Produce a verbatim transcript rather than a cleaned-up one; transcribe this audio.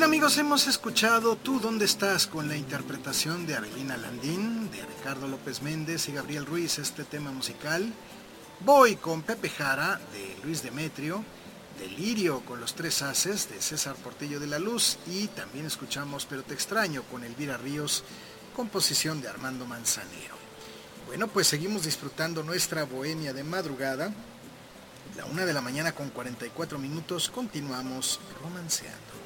amigos, hemos escuchado Tú dónde estás con la interpretación de Argelina Landín, de Ricardo López Méndez y Gabriel Ruiz, este tema musical. Voy con Pepe Jara, de Luis Demetrio, Delirio con los tres haces, de César Portillo de la Luz, y también escuchamos Pero te extraño con Elvira Ríos, composición de Armando Manzanero. Bueno, pues seguimos disfrutando nuestra bohemia de madrugada. La una de la mañana con cuarenta y cuatro minutos, continuamos romanceando.